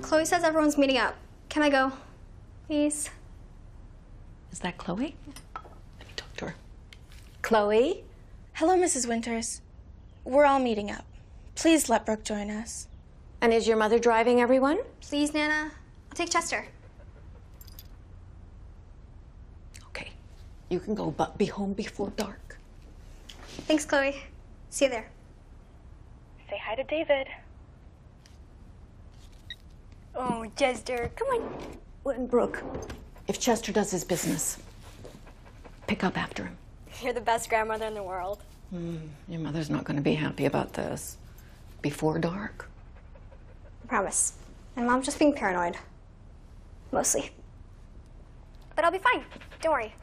Chloe says everyone's meeting up. Can I go? Please? Is that Chloe? Let me talk to her. Chloe? Hello, Mrs. Winters. We're all meeting up. Please let Brooke join us. And is your mother driving everyone? Please, Nana. I'll take Chester. Okay. You can go, but be home before dark. Thanks, Chloe. See you there. Say hi to David. Oh, Chester, come on. When Brooke, if Chester does his business, pick up after him. You're the best grandmother in the world. Your mother's not going to be happy about this. Before dark. I promise. And Mom's just being paranoid. Mostly. But I'll be fine. Don't worry.